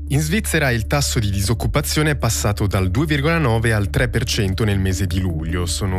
In Svizzera il tasso di disoccupazione è passato dal 2,9 al 3% nel mese di luglio. Sono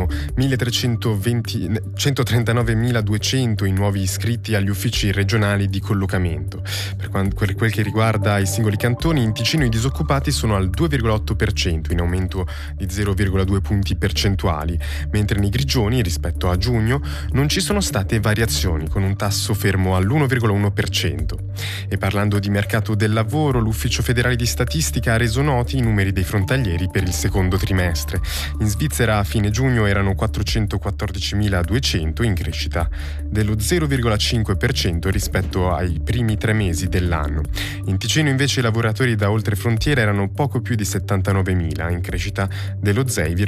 139.200 i nuovi iscritti agli uffici regionali di collocamento. Per quel che riguarda i singoli cantoni, in Ticino i disoccupati sono al 2,8%, in aumento di 0,2 punti percentuali, mentre nei Grigioni, rispetto a giugno, non ci sono state variazioni, con un tasso fermo all'1,1%. E parlando di mercato del lavoro, l'Ufficio Federale di Statistica ha reso noti i numeri dei frontalieri per il secondo trimestre. In Svizzera a fine giugno erano 414.200, in crescita dello 0,5% rispetto ai primi 3 mesi dell'anno. In Ticino invece i lavoratori da oltre frontiera erano poco più di 79.000, in crescita dello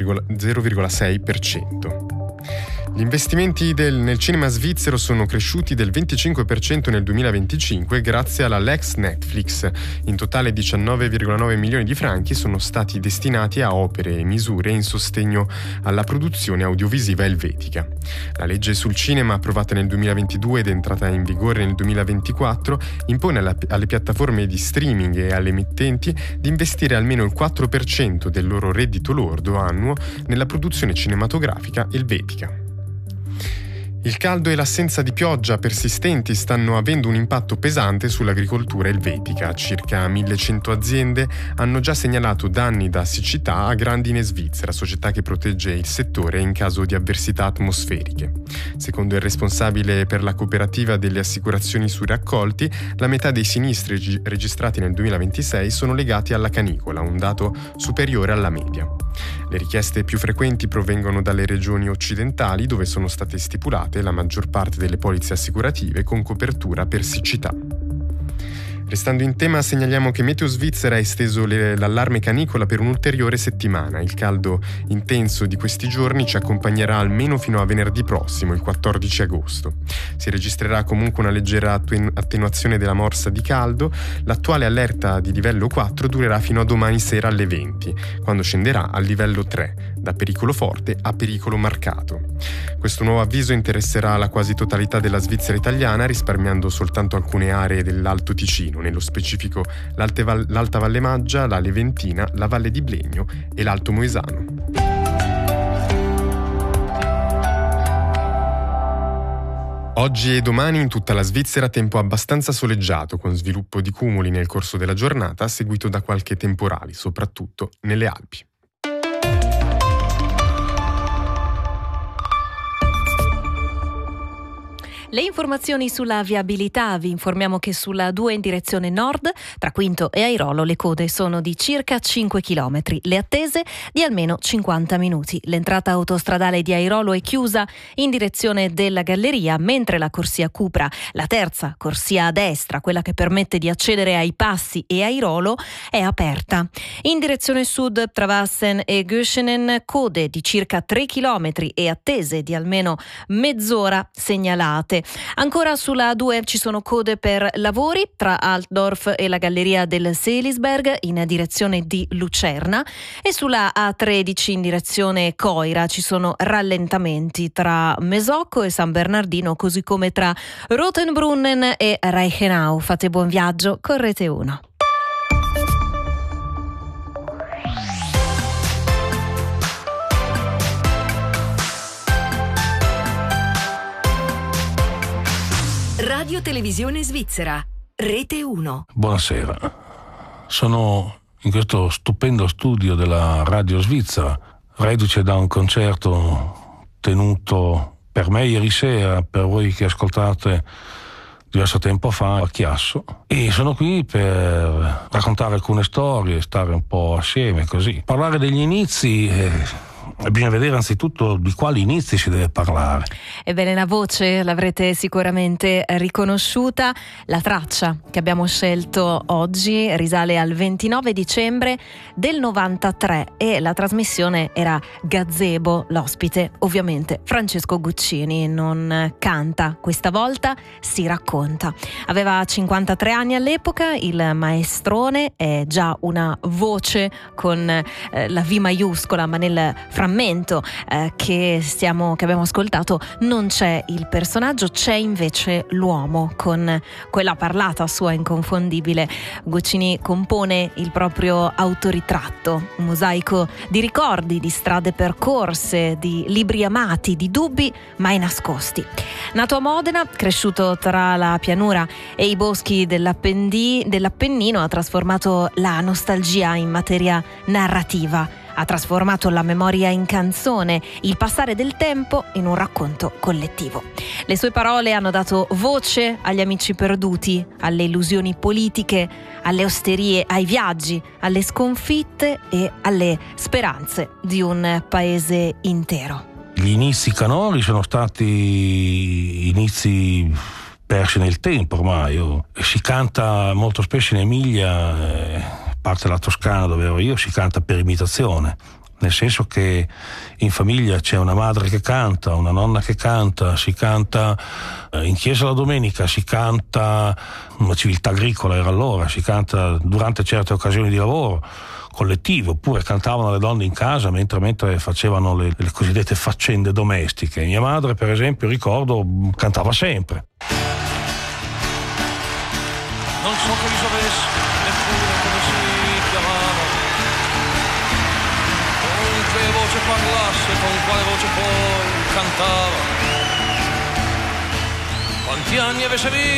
0,6%. Gli investimenti nel cinema svizzero sono cresciuti del 25% nel 2025 grazie alla Lex Netflix. In totale 19,9 milioni di franchi sono stati destinati a opere e misure in sostegno alla produzione audiovisiva elvetica. La legge sul cinema, approvata nel 2022 ed entrata in vigore nel 2024, impone alle piattaforme di streaming e alle emittenti di investire almeno il 4% del loro reddito lordo annuo nella produzione cinematografica elvetica. Il caldo e l'assenza di pioggia persistenti stanno avendo un impatto pesante sull'agricoltura elvetica. Circa 1.100 aziende hanno già segnalato danni da siccità a Grandine Svizzera, società che protegge il settore in caso di avversità atmosferiche. Secondo il responsabile per la cooperativa delle assicurazioni sui raccolti, la metà dei sinistri registrati nel 2026 sono legati alla canicola, un dato superiore alla media. Le richieste più frequenti provengono dalle regioni occidentali, dove sono state stipulate la maggior parte delle polizze assicurative con copertura per siccità. Restando in tema, segnaliamo che Meteo Svizzera ha esteso l'allarme canicola per un'ulteriore settimana. Il caldo intenso di questi giorni ci accompagnerà almeno fino a venerdì prossimo, il 14 agosto. Si registrerà comunque una leggera attenuazione della morsa di caldo. L'attuale allerta di livello 4 durerà fino a domani sera alle 20, quando scenderà al livello 3, da pericolo forte a pericolo marcato. Questo nuovo avviso interesserà la quasi totalità della Svizzera italiana, risparmiando soltanto alcune aree dell'Alto Ticino, nello specifico l'Alta Valle Maggia, la Leventina, la Valle di Blegno e l'Alto Moesano. Oggi e domani in tutta la Svizzera tempo abbastanza soleggiato, con sviluppo di cumuli nel corso della giornata, seguito da qualche temporale, soprattutto nelle Alpi. Le informazioni sulla viabilità: vi informiamo che sulla 2 in direzione nord, tra Quinto e Airolo, le code sono di circa 5 km, le attese di almeno 50 minuti. L'entrata autostradale di Airolo è chiusa in direzione della Galleria, mentre la corsia Cupra, la terza corsia a destra, quella che permette di accedere ai Passi e Airolo, è aperta. In direzione sud, tra Vassen e Göschenen, code di circa 3 km e attese di almeno mezz'ora segnalate. Ancora sulla A2 ci sono code per lavori tra Altdorf e la Galleria del Seelisberg in direzione di Lucerna, e sulla A13 in direzione Coira ci sono rallentamenti tra Mesocco e San Bernardino, così come tra Rotenbrunnen e Reichenau. Fate buon viaggio con Rete 1. Radio Televisione Svizzera, Rete 1. Buonasera. Sono in questo stupendo studio della Radio Svizzera, reduce da un concerto tenuto per me ieri sera, per voi che ascoltate diverso tempo fa a Chiasso, e sono qui per raccontare alcune storie, stare un po' assieme così, parlare degli inizi. Bisogna vedere anzitutto di quali inizi si deve parlare. Ebbene, la voce l'avrete sicuramente riconosciuta. La traccia che abbiamo scelto oggi risale al 29 dicembre del 93 e la trasmissione era Gazebo. L'ospite, ovviamente, Francesco Guccini. Non canta questa volta, si racconta. Aveva 53 anni all'epoca, il maestrone è già una voce con la V maiuscola, ma nel frammento che abbiamo ascoltato non c'è il personaggio, c'è invece l'uomo con quella parlata sua inconfondibile. Guccini compone il proprio autoritratto, un mosaico di ricordi, di strade percorse, di libri amati, di dubbi mai nascosti. Nato a Modena, cresciuto tra la pianura e i boschi dell'Appennino, ha trasformato la nostalgia in materia narrativa, ha trasformato la memoria in canzone, il passare del tempo in un racconto collettivo. Le sue parole hanno dato voce agli amici perduti, alle illusioni politiche, alle osterie, ai viaggi, alle sconfitte e alle speranze di un paese intero. Gli inizi canori sono stati inizi persi nel tempo ormai. Si canta molto spesso in Emilia, parte della Toscana dove ero io, si canta per imitazione, nel senso che in famiglia c'è una madre che canta, una nonna che canta, si canta in chiesa la domenica, si canta, una civiltà agricola era allora, si canta durante certe occasioni di lavoro collettivo, oppure cantavano le donne in casa mentre facevano le cosiddette faccende domestiche. Mia madre, per esempio, ricordo, cantava sempre. Non so che sapessi neppure come si chiamava, con che voce parlasse, con quale voce poi cantava. Quanti anni avesse